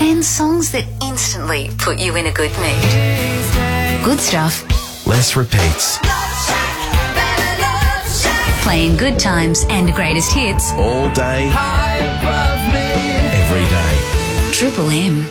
and songs that instantly put you in a good mood. Good stuff. Less repeats. Playing good times and greatest hits. All day. Every day. Triple M.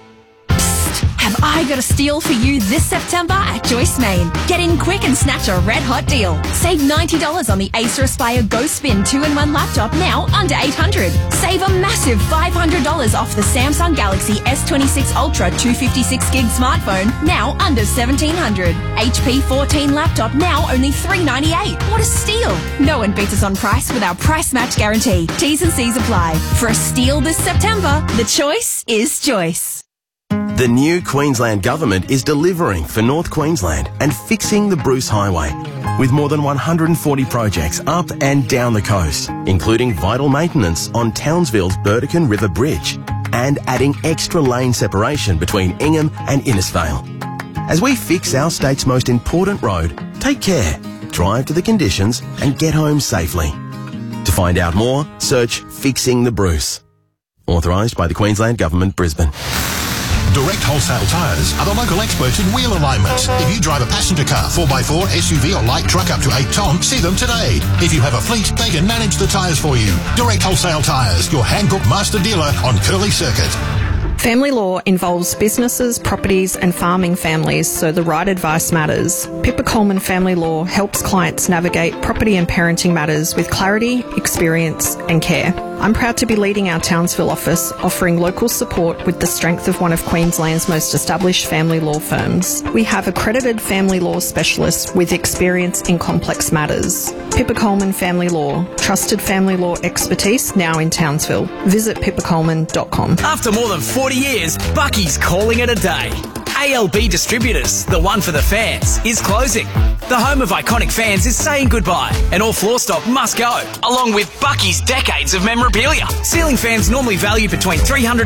Have I got a steal for you this September at Joyce Main? Get in quick and snatch a red hot deal. Save $90 on the Acer Aspire Go Spin 2-in-1 laptop, now under $800. Save a massive $500 off the Samsung Galaxy S26 Ultra 256GB smartphone, now under $1,700. HP 14 laptop, now only $398. What a steal! No one beats us on price with our price match guarantee. T's and C's apply. For a steal this September, the choice is Joyce. The new Queensland Government is delivering for North Queensland and fixing the Bruce Highway with more than 140 projects up and down the coast, including vital maintenance on Townsville's Burdekin River Bridge and adding extra lane separation between Ingham and Innisfail. As we fix our state's most important road, take care, drive to the conditions and get home safely. To find out more, search Fixing the Bruce. Authorised by the Queensland Government, Brisbane. Direct Wholesale Tyres are the local experts in wheel alignment. If you drive a passenger car, 4x4, SUV or light truck up to 8 tonne, see them today. If you have a fleet, they can manage the tyres for you. Direct Wholesale Tyres, your Hankook master dealer on Curly Circuit. Family law involves businesses, properties and farming families, so the right advice matters. Pippa Coleman Family Law helps clients navigate property and parenting matters with clarity, experience and care. I'm proud to be leading our Townsville office, offering local support with the strength of one of Queensland's most established family law firms. We have accredited family law specialists with experience in complex matters. Pippa Coleman Family Law, trusted family law expertise now in Townsville. Visit pippacoleman.com. After more than 40 years, Bucky's calling it a day. ALB Distributors, the one for the fans, is closing. The home of iconic fans is saying goodbye, and all floor stock must go, along with Bucky's decades of memorabilia. Ceiling fans normally valued between $300 and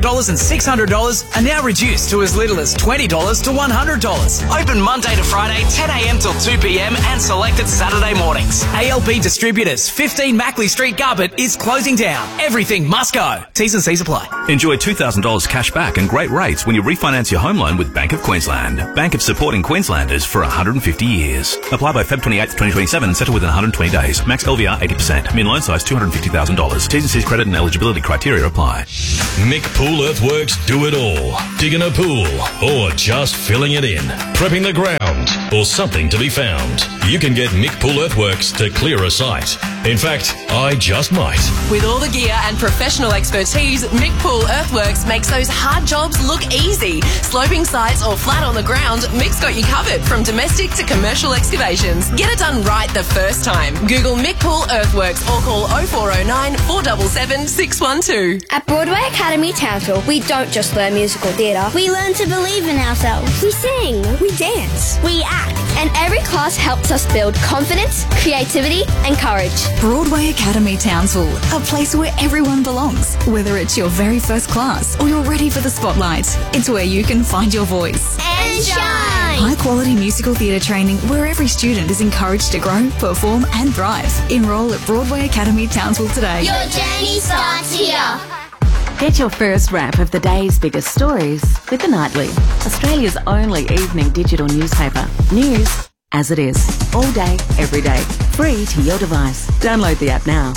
$600 are now reduced to as little as $20 to $100. Open Monday to Friday, 10 a.m. till 2 p.m. and selected Saturday mornings. ALB Distributors, 15 Mackley Street, Gubbet, is closing down. Everything must go. T's and C's apply. Enjoy $2,000 cash back and great rates when you refinance your home loan with Bank of Queensland. Bank of supporting Queenslanders for 150 years. Apply by Feb 28, 2027. Settle within 120 days. Max LVR 80%. Min loan size $250,000. T's and C's credit and eligibility criteria apply. Mick Pool Earthworks do it all. Digging a pool or just filling it in. Prepping the ground or something to be found. You can get Mick Pool Earthworks to clear a site. In fact, I just might. With all the gear and professional expertise, Mick Pool Earthworks makes those hard jobs look easy. Sloping sites or flat on the ground, Mick's got you covered from domestic to commercial excavations. Get it done right the first time. Google Mick Pool Earthworks or call 0409 477 612. At Broadway Academy Townsville, we don't just learn musical theatre. We learn to believe in ourselves. We sing. We dance. We act. And every class helps us build confidence, creativity and courage. Broadway Academy Townsville, a place where everyone belongs. Whether it's your very first class or you're ready for the spotlight, it's where you can find your voice. And shine! High quality musical theatre training where every student is encouraged to grow, perform and thrive. Enrol at Broadway Academy Townsville today. Your journey starts here. Get your first wrap of the day's biggest stories with The Nightly, Australia's only evening digital newspaper. News as it is, all day, every day, free to your device. Download the app now,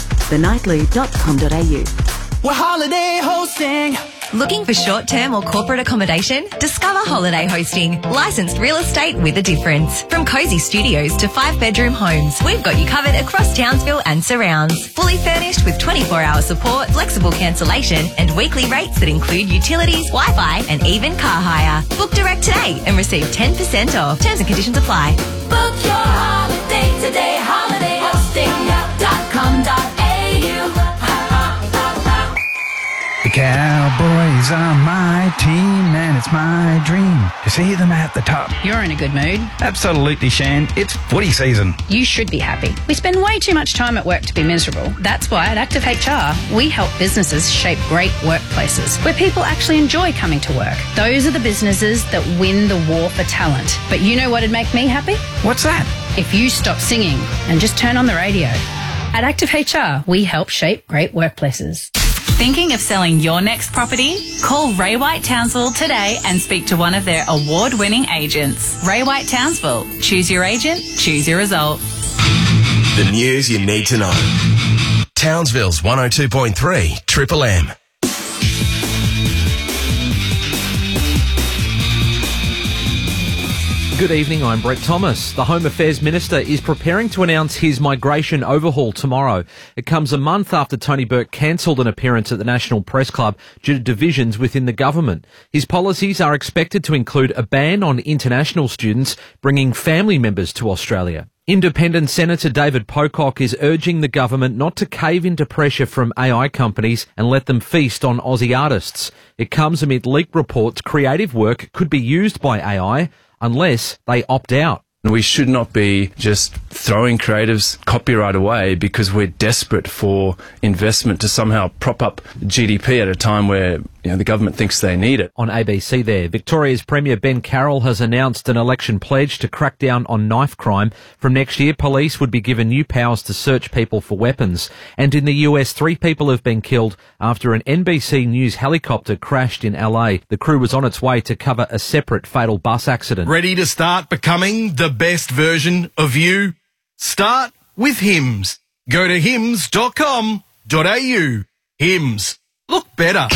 thenightly.com.au. We're holiday hosting. Looking for short-term or corporate accommodation? Discover Holiday Hosting, licensed real estate with a difference. From cosy studios to 5-bedroom homes, we've got you covered across Townsville and surrounds. Fully furnished with 24-hour support, flexible cancellation and weekly rates that include utilities, Wi-Fi and even car hire. Book direct today and receive 10% off. Terms and conditions apply. Book your holiday today. HolidayHosting.com.au. The Cowboys are my team and it's my dream to see them at the top. You're in a good mood. Absolutely, Shan. It's footy season. You should be happy. We spend way too much time at work to be miserable. That's why at Active HR, we help businesses shape great workplaces where people actually enjoy coming to work. Those are the businesses that win the war for talent. But you know what'd make me happy? What's that? If you stop singing and just turn on the radio. At Active HR, we help shape great workplaces. Thinking of selling your next property? Call Ray White Townsville today and speak to one of their award-winning agents. Ray White Townsville. Choose your agent, choose your result. The news you need to know. Townsville's 102.3 Triple M. Good evening, I'm Brett Thomas. The Home Affairs Minister is preparing to announce his migration overhaul tomorrow. It comes a month after Tony Burke cancelled an appearance at the National Press Club due to divisions within the government. His policies are expected to include a ban on international students bringing family members to Australia. Independent Senator David Pocock is urging the government not to cave into pressure from AI companies and let them feast on Aussie artists. It comes amid leaked reports creative work could be used by AI unless they opt out. We should not be just throwing creatives' copyright away because we're desperate for investment to somehow prop up GDP at a time where the government thinks they need it. On ABC there, Victoria's Premier Ben Carroll has announced an election pledge to crack down on knife crime. From next year, police would be given new powers to search people for weapons. And in the US, 3 people have been killed after an NBC News helicopter crashed in LA. The crew was on its way to cover a separate fatal bus accident. Ready to start becoming the best version of you? Start with Hims. Go to hims.com.au. Hims. Look better.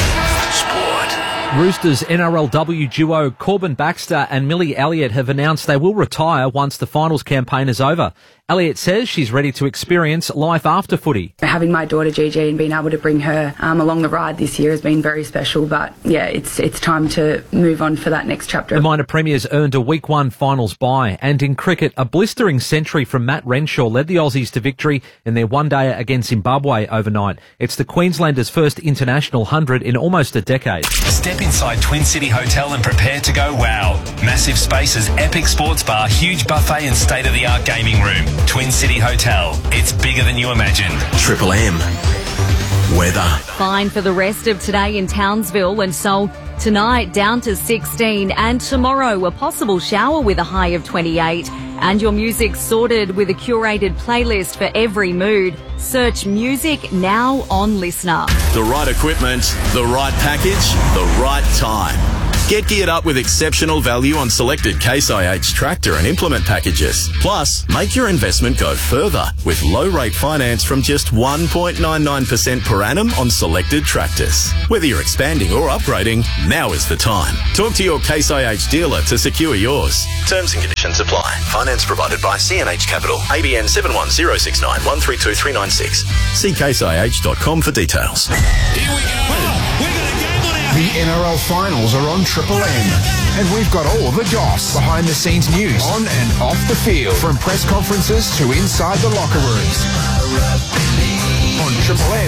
Roosters NRLW duo Corbin Baxter and Millie Elliott have announced they will retire once the finals campaign is over. Elliott says she's ready to experience life after footy. Having my daughter Gigi and being able to bring her along the ride this year has been very special, but yeah, it's time to move on for that next chapter. The minor premiers earned a week 1 finals bye, and in cricket, a blistering century from Matt Renshaw led the Aussies to victory in their one-dayer against Zimbabwe overnight. It's the Queenslanders' first international 100 in almost a decade. Step inside Twin City Hotel and prepare to go wow. Massive spaces, epic sports bar, huge buffet and state-of-the-art gaming room. Twin City Hotel. It's bigger than you imagined. Triple M. Weather. Fine for the rest of today in Townsville, and so tonight down to 16, and tomorrow a possible shower with a high of 28. And your music sorted with a curated playlist for every mood. Search music now on Listener. The right equipment, the right package, the right time. Get geared up with exceptional value on selected Case IH tractor and implement packages. Plus, make your investment go further with low-rate finance from just 1.99% per annum on selected tractors. Whether you're expanding or upgrading, now is the time. Talk to your Case IH dealer to secure yours. Terms and conditions apply. Finance provided by CNH Capital. ABN 710691323996. See caseih.com for details. Here we go. The NRL finals are on Triple M, and we've got all the goss, behind-the-scenes news, on and off the field, from press conferences to inside the locker rooms. On Triple M,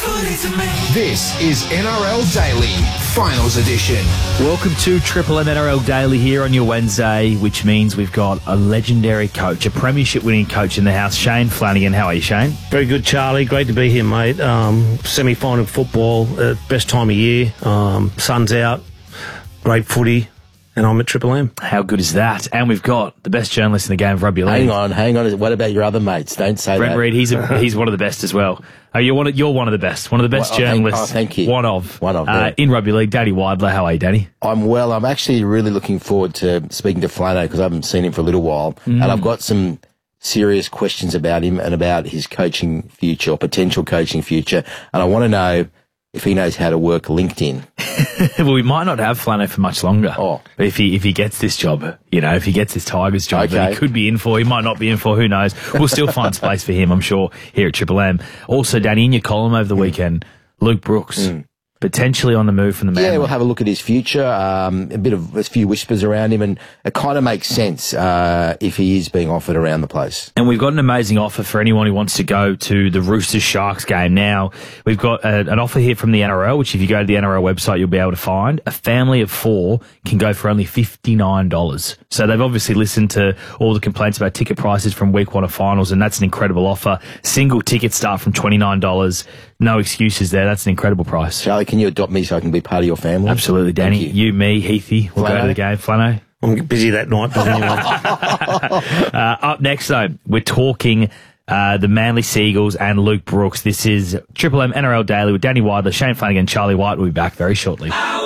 this is NRL Daily, Finals Edition. Welcome to Triple M NRL Daily here on your Wednesday, which means we've got a legendary coach, a premiership-winning coach in the house, Shane Flanagan. How are you, Shane? Very good, Charlie. Great to be here, mate. Semi-final football, best time of year. Sun's out, great footy, and I'm at Triple M. How good is that? And we've got the best journalist in the game of rugby league. Hang on. What about your other mates? Don't say Brent that. Reid, he's one of the best as well. You're one of the best. One of the best journalists. Thank you. One of. Yeah. In rugby league. Danny Widler, how are you, Danny? I'm well. I'm actually really looking forward to speaking to Flano because I haven't seen him for a little while. And I've got some serious questions about him and about his coaching future or potential coaching future. And I want to know if he knows how to work LinkedIn. Well, we might not have Flano for much longer. But if he gets this job, if he gets his Tigers job that he could be in for, he might not be in for, who knows. We'll still find space for him, I'm sure, here at Triple M. Also, Danny, in your column over the weekend, Luke Brooks, potentially on the move from the man. Yeah, we'll have a look at his future, a few whispers around him, and it kind of makes sense if he is being offered around the place. And we've got an amazing offer for anyone who wants to go to the Roosters-Sharks game now. We've got an offer here from the NRL, which if you go to the NRL website, you'll be able to find. A family of 4 can go for only $59. So they've obviously listened to all the complaints about ticket prices from week 1 of finals, and that's an incredible offer. Single tickets start from $29. No excuses there. That's an incredible price. Charlie, can you adopt me so I can be part of your family? Absolutely, Danny. You, me, Heathy. We'll go to the game. Flano? I'm busy that night, but anyway. Up next, though, we're talking the Manly Seagulls and Luke Brooks. This is Triple M NRL Daily with Danny Widler, Shane Flanagan, Charlie White. We'll be back very shortly.